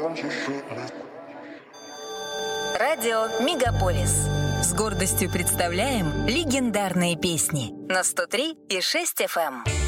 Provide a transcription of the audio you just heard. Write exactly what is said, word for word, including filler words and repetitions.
Радио Мегаполис. С гордостью представляем легендарные песни на сто три и шесть эф эм.